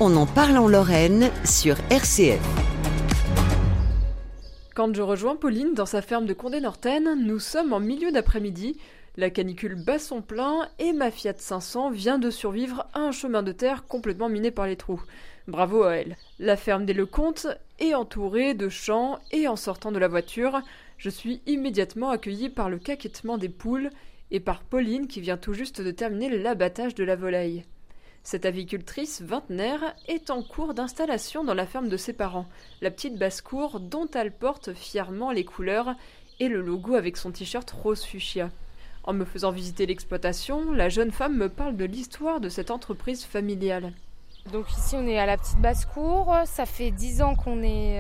On en parle en Lorraine sur RCF. Quand je rejoins Pauline dans sa ferme de Condé-Nortaine, nous sommes en milieu d'après-midi. La canicule bat son plein et ma Fiat 500 vient de survivre à un chemin de terre complètement miné par les trous. Bravo à elle. La ferme des Lecomte est entourée de champs et en sortant de la voiture, je suis immédiatement accueillie par le caquettement des poules et par Pauline qui vient tout juste de terminer l'abattage de la volaille. Cette avicultrice vingtenaire est en cours d'installation dans la ferme de ses parents, la petite basse-cour dont elle porte fièrement les couleurs et le logo avec son t-shirt rose fuchsia. En me faisant visiter l'exploitation, la jeune femme me parle de l'histoire de cette entreprise familiale. Donc ici on est à la petite basse-cour, ça fait 10 ans qu'on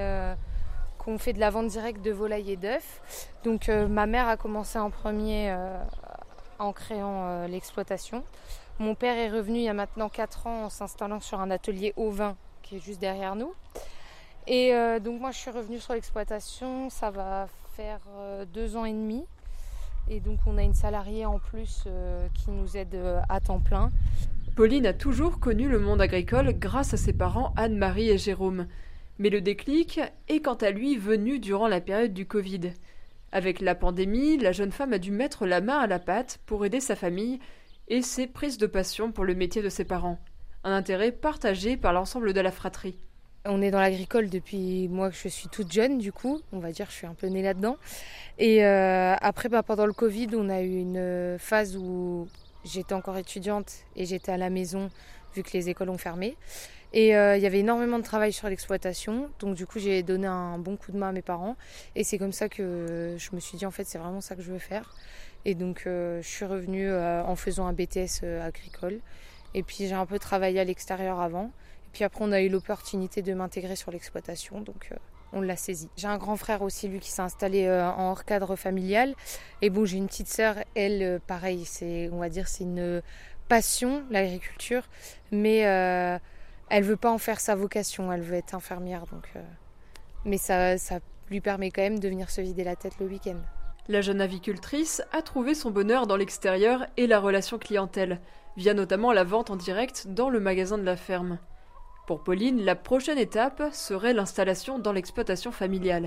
fait de la vente directe de volailles et d'œufs. Donc ma mère a commencé en premier en créant l'exploitation. Mon père est revenu il y a maintenant 4 ans en s'installant sur un atelier ovin qui est juste derrière nous. Et donc moi je suis revenue sur l'exploitation, ça va faire 2 ans et demi. Et donc on a une salariée en plus qui nous aide à temps plein. Pauline a toujours connu le monde agricole grâce à ses parents Anne-Marie et Jérôme. Mais le déclic est quant à lui venu durant la période du Covid. Avec la pandémie, la jeune femme a dû mettre la main à la pâte pour aider sa famille et s'est prise de passion pour le métier de ses parents. Un intérêt partagé par l'ensemble de la fratrie. On est dans l'agricole depuis moi que je suis toute jeune du coup, on va dire que je suis un peu née là-dedans. Et après pendant le Covid, on a eu une phase où j'étais encore étudiante et j'étais à la maison vu que les écoles ont fermé. Et il y avait énormément de travail sur l'exploitation, donc du coup j'ai donné un bon coup de main à mes parents. Et c'est comme ça que je me suis dit en fait c'est vraiment ça que je veux faire. Et donc je suis revenue en faisant un BTS agricole. Et puis j'ai un peu travaillé à l'extérieur avant. Puis après, on a eu l'opportunité de m'intégrer sur l'exploitation, donc on l'a saisi. J'ai un grand frère aussi, lui, qui s'est installé en hors cadre familial. Et bon, j'ai une petite sœur, elle, pareil, c'est une passion, l'agriculture, mais elle veut pas en faire sa vocation, elle veut être infirmière. Mais ça lui permet quand même de venir se vider la tête le week-end. La jeune avicultrice a trouvé son bonheur dans l'extérieur et la relation clientèle, via notamment la vente en direct dans le magasin de la ferme. Pour Pauline, la prochaine étape serait l'installation dans l'exploitation familiale.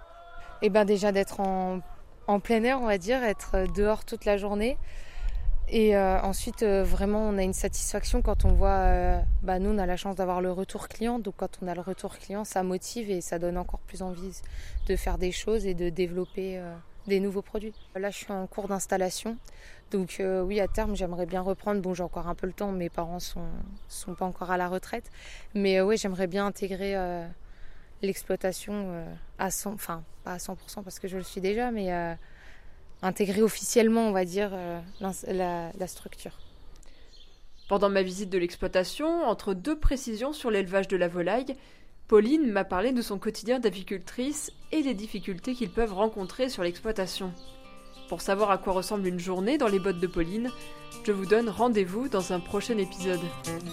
Et déjà d'être en plein air, on va dire, être dehors toute la journée. Et ensuite, vraiment, on a une satisfaction quand on voit... nous, on a la chance d'avoir le retour client. Donc quand on a le retour client, ça motive et ça donne encore plus envie de faire des choses et de développer des nouveaux produits. Là, je suis en cours d'installation. Donc oui, à terme, j'aimerais bien reprendre. Bon, j'ai encore un peu le temps, mes parents sont pas encore à la retraite. Mais oui, j'aimerais bien intégrer l'exploitation à 100%, enfin pas à 100% parce que je le suis déjà, mais intégrer officiellement, on va dire, la structure. Pendant ma visite de l'exploitation, entre 2 précisions sur l'élevage de la volaille, Pauline m'a parlé de son quotidien d'avicultrice et des difficultés qu'ils peuvent rencontrer sur l'exploitation. Pour savoir à quoi ressemble une journée dans les bottes de Pauline, je vous donne rendez-vous dans un prochain épisode.